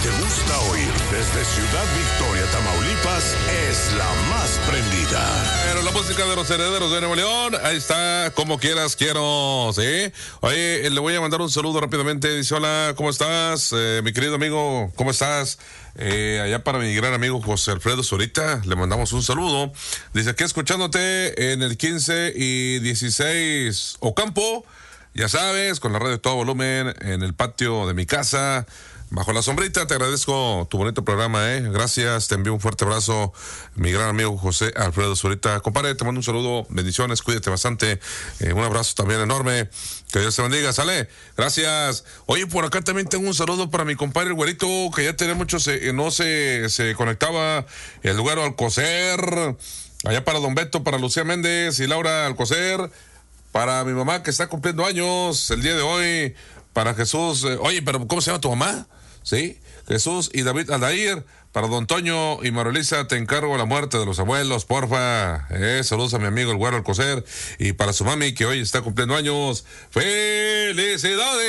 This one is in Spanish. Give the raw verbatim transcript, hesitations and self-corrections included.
te gusta oír desde Ciudad Victoria, Tamaulipas, es la más prendida. Pero la música de los herederos de Nuevo León, ahí está, como quieras, quiero, ¿sí? Oye, le voy a mandar un saludo rápidamente. Dice, hola, ¿cómo estás? Eh, mi querido amigo, ¿cómo estás? Eh, allá para mi gran amigo José Alfredo Zurita, le mandamos un saludo. Dice, aquí escuchándote en el quince y dieciséis Ocampo, ya sabes, con la radio de todo volumen, en el patio de mi casa, bajo la sombrita. Te agradezco tu bonito programa, eh. Gracias, te envío un fuerte abrazo, mi gran amigo José Alfredo Zurita. Compadre, te mando un saludo, bendiciones, cuídate bastante. Eh, un abrazo también enorme. Que Dios te bendiga, sale. Gracias. Oye, por acá también tengo un saludo para mi compadre el güerito, que ya tenía mucho, se, no se, se conectaba. El lugar Alcocer. Allá para Don Beto, para Lucía Méndez y Laura Alcocer. Para mi mamá que está cumpliendo años el día de hoy. Para Jesús. Eh, oye, pero ¿cómo se llama tu mamá? Sí, Jesús y David Aldair. Para Don Toño y Marolisa, te encargo la muerte de los abuelos, porfa. Eh, saludos a mi amigo el güero Alcocer. Y para su mami que hoy está cumpliendo años. ¡Felicidades!